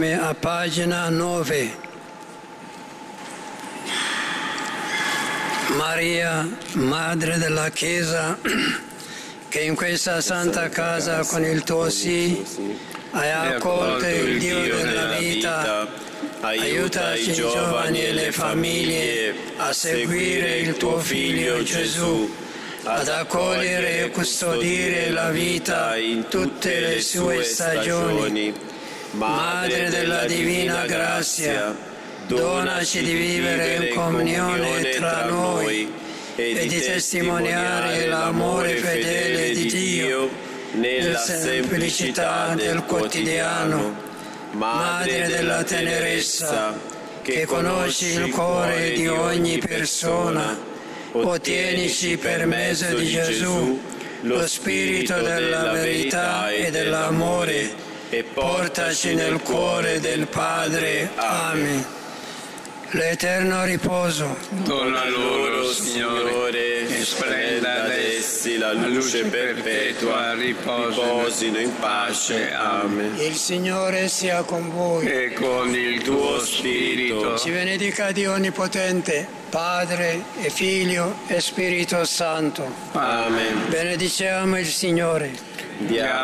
A pagina 9. Maria, Madre della Chiesa, che in questa santa casa con il tuo sì hai accolto il Dio della vita, aiuta i giovani e le famiglie a seguire il tuo Figlio Gesù, ad accogliere e custodire la vita in tutte le sue stagioni. Madre della Divina Grazia, donaci di vivere in comunione tra noi e di testimoniare l'amore fedele di Dio nella semplicità del quotidiano. Madre della tenerezza, che conosci il cuore di ogni persona, ottienici per mezzo di Gesù lo spirito della verità e dell'amore e portaci nel cuore del Padre. Amen. L'eterno riposo dona loro, Signore, e splenda ad essi la luce perpetua, riposino in pace. Amen. Il Signore sia con voi e con il tuo spirito. Ci benedica Dio Onnipotente, Padre e Figlio e Spirito Santo. Amen. Benediciamo il Signore.